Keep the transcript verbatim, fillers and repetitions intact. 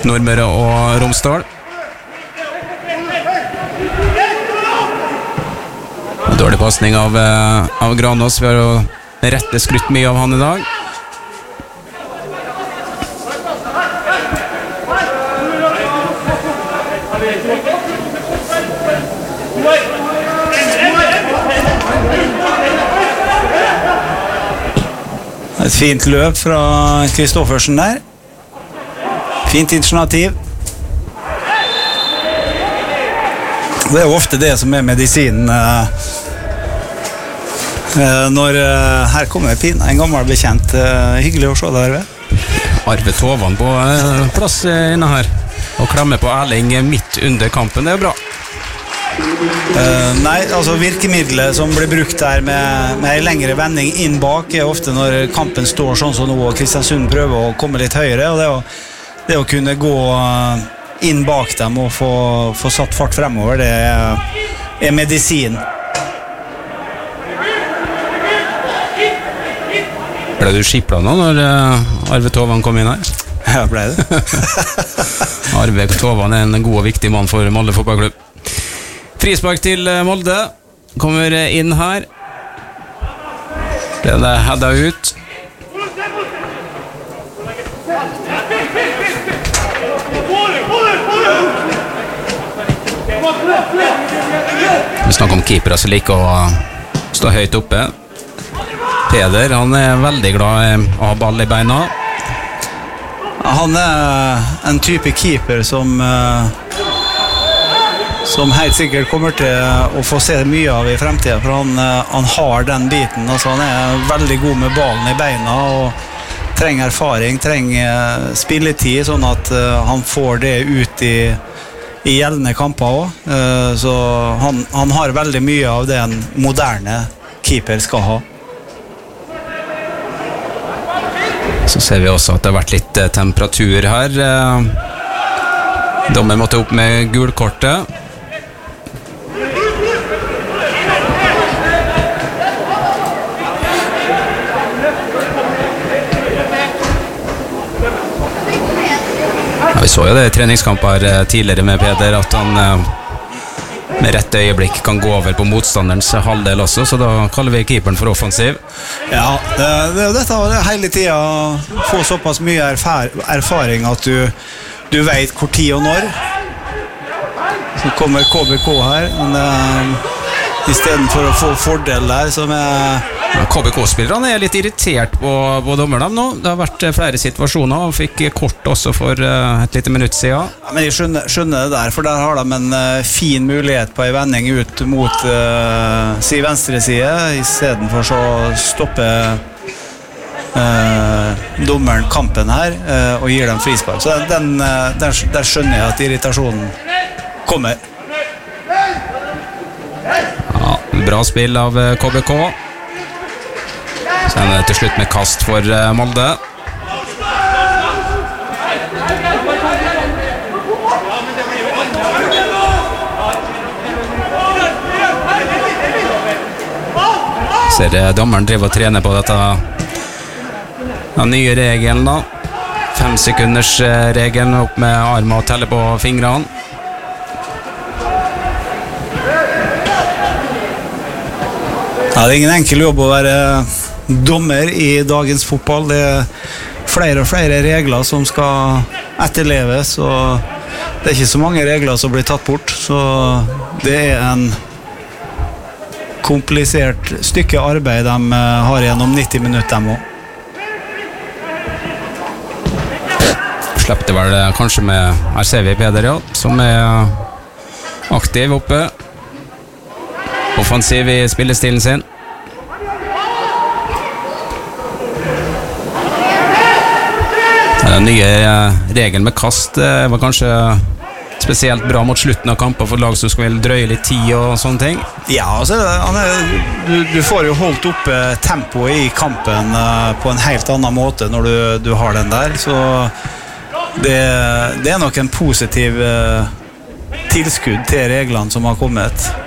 Nordmøre og Romsdal. Dårlig passning av, av Granås. Vi har jo rette skrutt mye av han i dag. Et fint løp fra Kristoffersen der. Fint initiativ. Det er jo ofte det som er medisinen eh, når eh, her kommer Pina, en gammel bekjent. Eh, hyggelig å se deg, Arve. Arve Tovan på eh, plass inne her og klemmer på Erling midt under kampen, det er bra. Uh, nei, altså virkemidlet som blir brukt der med, med en lengre vending inn bak er ofte når kampen står sånn som nå og Kristiansund prøver å komme litt høyere, og det å, det å kunne gå inn bak dem og få, få satt fart fremover, det er, er medisin. Ble du skipla nå når uh, Arve Tovan kom inn her? Ja, ble det. Arve Tovan er en god og viktig mann for Molde fotballklubb. Frispark til Molde. Kommer inn her. Den er hedda ut. Vi snakker om keepere som liker å stå høyt oppe. Peder, han er veldig glad i å ha ball i beina. Han er en type keeper som som helt sikkert kommer til å få se mye av i fremtiden, for han, han har den biten. Altså, han er veldig god med ballen i beina og trenger erfaring, trenger spilletid, sånn at han får det ut i, i gjeldende kamper også. Så han, han har veldig mye av det en moderne keeper skal ha. Så ser vi også at det har vært litt temperatur her. Dommer måtte opp med gulkortet. Ja, vi så jo det i treningskamper tidligere med Peder, at han med rett øyeblikk kan gå over på motstanderens halvdel også, så da kaller vi keeperen for offensiv. Ja, det, det er jo dette det hele tiden få såpass mye erfar erfaring at du, du vet hvor tid og når. Så kommer K B K her, men uh, i stedet for å få fordel der som er... Ja, K B K-spillerne er litt irritert på, på dommerne nå. Det har vært flere situasjoner, og fikk kort også for uh, et lite minutt siden. Ja, men jeg skjønner, skjønner det der, for der har de en uh, fin mulighet på en vending ut mot uh, si venstre side, i stedet for så stoppe uh, dommeren kampen her uh, og gir dem frispark. Så den, uh, der, der skjønner jeg at irritasjonen kommer. Ja, bra spill av K B K. Så er det til slutt med kast for Molde. Ser dommeren driver og trener på dette den nye regelen da. Fem sekunders regelen, opp med armen og telle på fingrene. Ja, det er ingen enkel jobb å være dommer i dagens fotball. Det er flere og flere regler som skal etterleves, og det er ikke så mange regler som blir tatt bort, så det er en komplisert stykke arbeid de har gjennom nitti minutter de også. Slipper det vel kanskje med, her ser vi Peder, ja, som er aktiv oppe, offensiv i spillestilen sin. Den nye regelen med kast var kanskje spesielt bra mot slutten av kampen for lag som skal drøye litt tid og sånne ting. Ja, altså, han er, du, du får jo holdt oppe tempoet i kampen uh, på en helt annen måte når du, du har den der, så det, det er nok en positiv uh, tilskudd til reglene som har kommet.